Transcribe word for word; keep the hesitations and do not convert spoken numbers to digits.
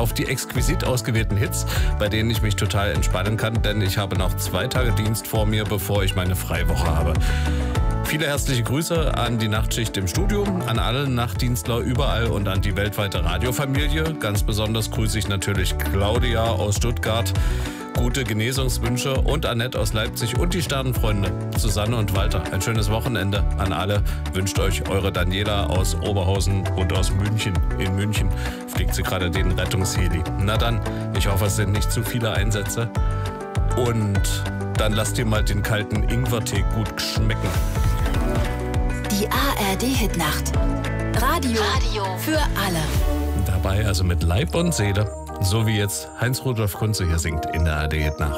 auf die exquisit ausgewählten Hits, bei denen ich mich total entspannen kann, denn ich habe noch zwei Tage Dienst vor mir, bevor ich meine Freiwoche habe. Viele herzliche Grüße an die Nachtschicht im Studio, an alle Nachtdienstler überall und an die weltweite Radiofamilie. Ganz besonders grüße ich natürlich Claudia aus Stuttgart. Gute Genesungswünsche und Annette aus Leipzig und die Sternenfreunde Susanne und Walter. Ein schönes Wochenende an alle. Wünscht euch eure Daniela aus Oberhausen und aus München. In München fliegt sie gerade den Rettungsheli. Na dann, ich hoffe, es sind nicht zu viele Einsätze. Und dann lasst ihr mal den kalten Ingwertee gut schmecken. Die A R D-Hitnacht. Radio, Radio für alle. Dabei also mit Leib und Seele. So wie jetzt Heinz Rudolf Kunze hier singt in der A R D-Hitnacht.